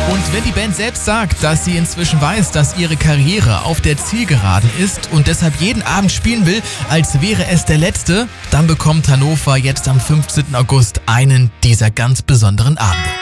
Und wenn die Band selbst sagt, dass sie inzwischen weiß, dass ihre Karriere auf der Zielgeraden ist und deshalb jeden Abend spielen will, als wäre es der letzte, dann bekommt Hannover jetzt am 15. August einen dieser ganz besonderen Abende.